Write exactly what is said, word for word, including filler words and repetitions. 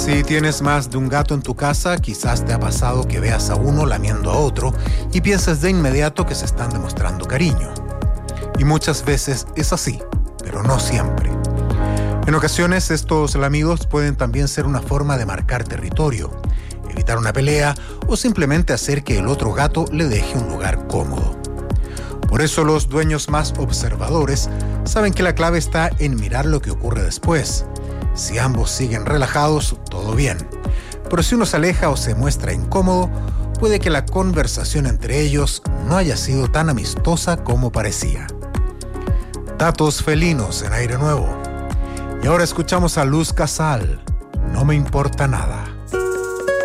Si tienes más de un gato en tu casa, quizás te ha pasado que veas a uno lamiendo a otro y piensas de inmediato que se están demostrando cariño. Y muchas veces es así, pero no siempre. En ocasiones estos lamidos pueden también ser una forma de marcar territorio, evitar una pelea o simplemente hacer que el otro gato le deje un lugar cómodo. Por eso los dueños más observadores saben que la clave está en mirar lo que ocurre después. Si ambos siguen relajados, todo bien. Pero si uno se aleja o se muestra incómodo, puede que la conversación entre ellos no haya sido tan amistosa como parecía. Datos felinos en Aire Nuevo. Y ahora escuchamos a Luz Casal. No me importa nada.